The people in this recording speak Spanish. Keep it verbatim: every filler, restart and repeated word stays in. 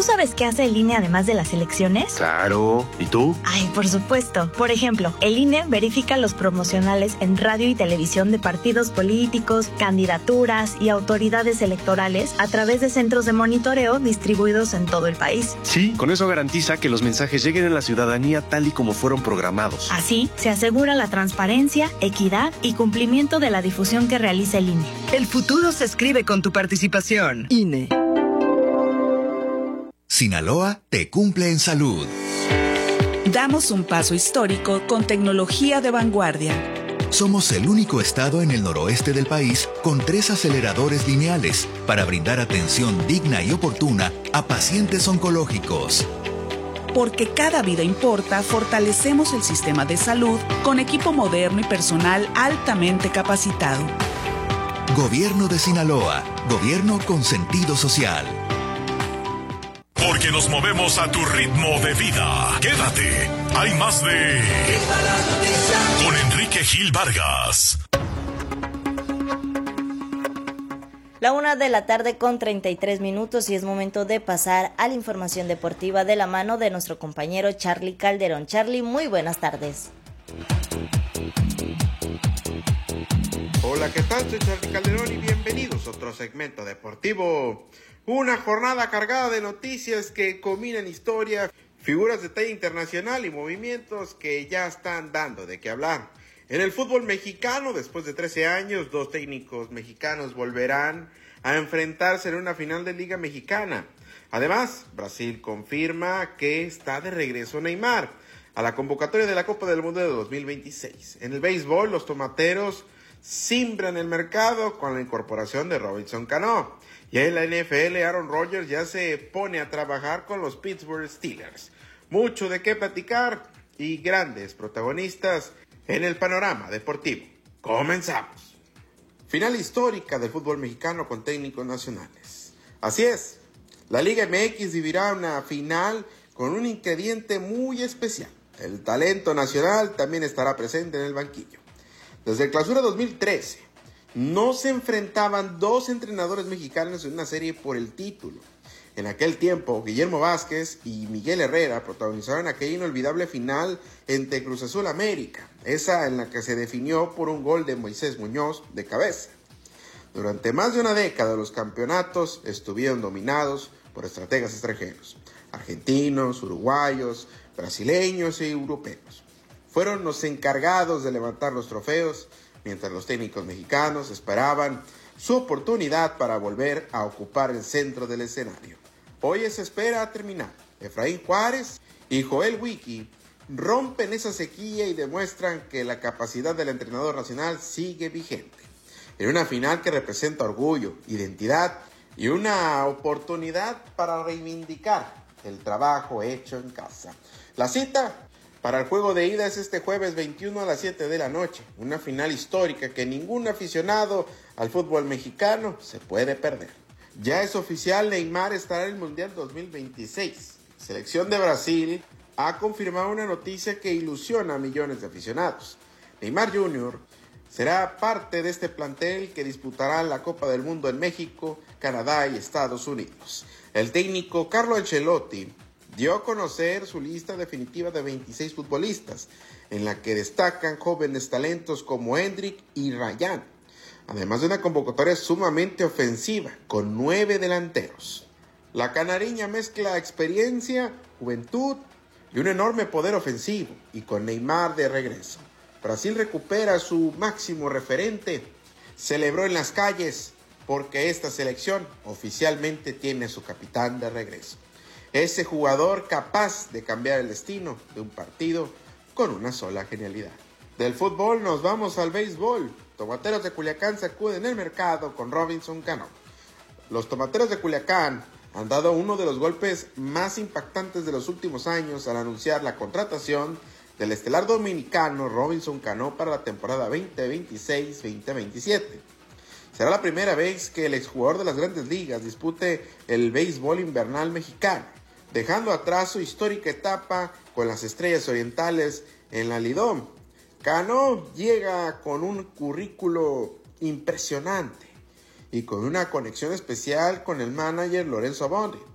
sabes qué hace el I N E además de las elecciones? Claro. ¿Y tú? Ay, por supuesto. Por ejemplo, el I N E verifica los promocionales en radio y televisión de partidos políticos, candidaturas y autoridades electorales a través de centros de monitoreo distribuidos en todo el país. Sí, con eso garantiza que los mensajes lleguen a la ciudadanía tal y como fueron programados. Así, se asegura la transparencia, equidad y cumplimiento de la difusión que realiza el I N E. El futuro se escribe con tu participación. I N E. Sinaloa te cumple en salud. Damos un paso histórico con tecnología de vanguardia. Somos el único estado en el noroeste del país con tres aceleradores lineales para brindar atención digna y oportuna a pacientes oncológicos. Porque cada vida importa, fortalecemos el sistema de salud con equipo moderno y personal altamente capacitado. Gobierno de Sinaloa. Gobierno con sentido social. Porque nos movemos a tu ritmo de vida. Quédate. Hay más de... Con Enrique Gil Vargas. La una de la tarde con treinta y tres minutos y es momento de pasar a la información deportiva de la mano de nuestro compañero Charlie Calderón. Charlie, muy buenas tardes. Hola, ¿qué tal? Soy Charlie Calderón y bienvenidos a otro segmento deportivo. Una jornada cargada de noticias que combinan historia, figuras de talla internacional y movimientos que ya están dando de qué hablar. En el fútbol mexicano, después de trece años, dos técnicos mexicanos volverán a enfrentarse en una final de Liga Mexicana. Además, Brasil confirma que está de regreso Neymar a la convocatoria de la Copa del Mundo de dos mil veintiséis. En el béisbol, los tomateros simbran el mercado con la incorporación de Robinson Cano. Y en la N F L, Aaron Rodgers ya se pone a trabajar con los Pittsburgh Steelers. Mucho de qué platicar y grandes protagonistas en el panorama deportivo. Comenzamos. Final histórica del fútbol mexicano con técnicos nacionales. Así es, la Liga M X vivirá una final con un ingrediente muy especial. El talento nacional también estará presente en el banquillo. Desde el Clausura dos mil trece, no se enfrentaban dos entrenadores mexicanos en una serie por el título. En aquel tiempo, Guillermo Vázquez y Miguel Herrera protagonizaron aquella inolvidable final entre Cruz Azul América, esa en la que se definió por un gol de Moisés Muñoz de cabeza. Durante más de una década, los campeonatos estuvieron dominados por estrategas extranjeros, argentinos, uruguayos, brasileños y europeos. Fueron los encargados de levantar los trofeos, mientras los técnicos mexicanos esperaban su oportunidad para volver a ocupar el centro del escenario. Hoy se espera terminar. Efraín Juárez y Joel Wiki rompen esa sequía y demuestran que la capacidad del entrenador nacional sigue vigente. En una final que representa orgullo, identidad y una oportunidad para reivindicar el trabajo hecho en casa. La cita para el juego de ida es este jueves veintiuno a las siete de la noche. Una final histórica que ningún aficionado al fútbol mexicano se puede perder. Ya es oficial, Neymar estará en el Mundial dos mil veintiséis. Selección de Brasil ha confirmado una noticia que ilusiona a millones de aficionados. Neymar junior será parte de este plantel que disputará la Copa del Mundo en México, Canadá y Estados Unidos. El técnico Carlo Ancelotti dio a conocer su lista definitiva de veintiséis futbolistas, en la que destacan jóvenes talentos como Hendrik y Ryan, además de una convocatoria sumamente ofensiva, con nueve delanteros. La canariña mezcla experiencia, juventud y un enorme poder ofensivo, y con Neymar de regreso. Brasil recupera su máximo referente, celebró en las calles, porque esta selección oficialmente tiene a su capitán de regreso. Ese jugador capaz de cambiar el destino de un partido con una sola genialidad. Del fútbol nos vamos al béisbol. Tomateros de Culiacán sacuden el mercado con Robinson Cano. Los Tomateros de Culiacán han dado uno de los golpes más impactantes de los últimos años al anunciar la contratación del estelar dominicano Robinson Cano para la temporada veinte veintiséis veinte veintisiete. Será la primera vez que el exjugador de las Grandes Ligas dispute el béisbol invernal mexicano, dejando atrás su histórica etapa con las Estrellas Orientales en la Lidom. Cano llega con un currículo impresionante y con una conexión especial con el manager Lorenzo Bondi.